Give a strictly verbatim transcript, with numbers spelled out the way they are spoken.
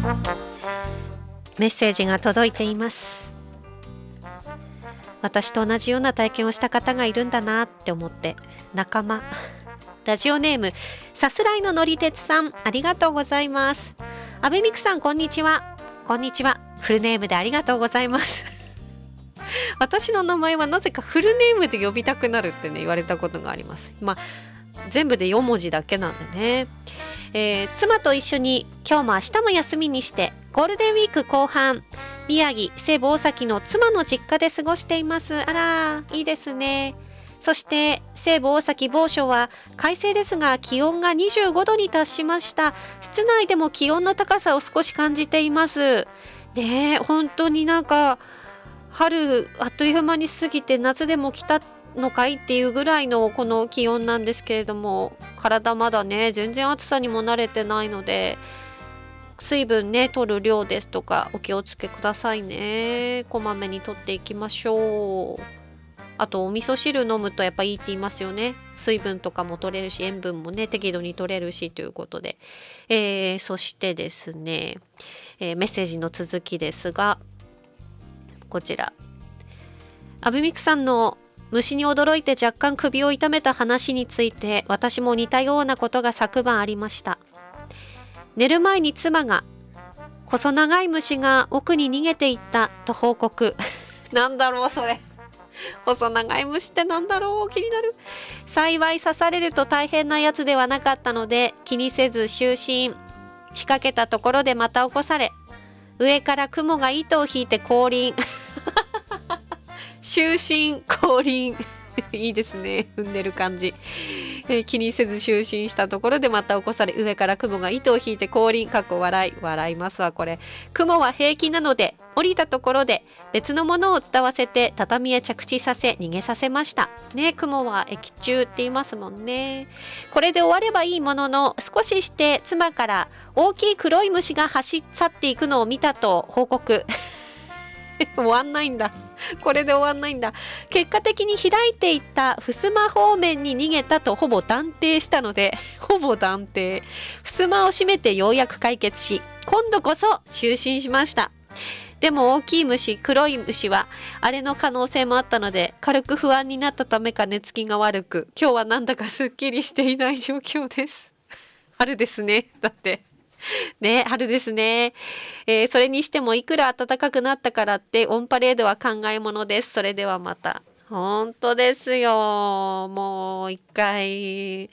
メッセージが届いています。私と同じような体験をした方がいるんだなって思って、仲間。ラジオネームさすらいののりてつさん、ありがとうございます。阿部美久さん、こんにちは。こんにちは。フルネームでありがとうございます私の名前はなぜかフルネームで呼びたくなるってね言われたことがあります。まあ全部でよんもじだけなんでね、えー、妻と一緒に今日も明日も休みにしてゴールデンウィーク後半、宮城西部大崎の妻の実家で過ごしています。あらいいですね。そして西部大崎某所は快晴ですが気温がにじゅうごどに達しました。室内でも気温の高さを少し感じていますね。え本当になんか春あっという間に過ぎて夏でも来たのかいっていうぐらいのこの気温なんですけれども、体まだね全然暑さにも慣れてないので水分ね取る量ですとかお気をつけくださいね。こまめに取っていきましょう。あとお味噌汁飲むとやっぱいいって言いますよね。水分とかも取れるし塩分もね適度に取れるしということで、えー、そしてですね、えー、メッセージの続きですがこちら、阿部美久さんの虫に驚いて若干首を痛めた話について私も似たようなことが昨晩ありました。寝る前に妻が細長い虫が奥に逃げていったと報告なんだろうそれ細長い虫ってなんだろう気になる。幸い刺されると大変なやつではなかったので気にせず就寝。仕掛けたところでまた起こされ、上から雲が糸を引いて降臨就寝降臨いいですね、踏んでる感じ、えー、気にせず就寝したところでまた起こされ、上から雲が糸を引いて降臨、かっこ笑い笑いますわこれ。雲は平気なので降りたところで別のものを伝わせて畳へ着地させ逃げさせましたね。雲は液中って言いますもんね。これで終わればいいものの少しして妻から大きい黒い虫が走り去っていくのを見たと報告終わんないんだこれで終わんないんだ。結果的に開いていった襖方面に逃げたとほぼ断定したのでほぼ断定、襖を閉めてようやく解決し今度こそ就寝しました。でも大きい虫、黒い虫はあれの可能性もあったので軽く不安になったためか寝つきが悪く、今日はなんだかすっきりしていない状況です春ですね、だってね、春ですね、えー、それにしてもいくら暖かくなったからってオンパレードは考えものです。それではまた。本当ですよ、もう一回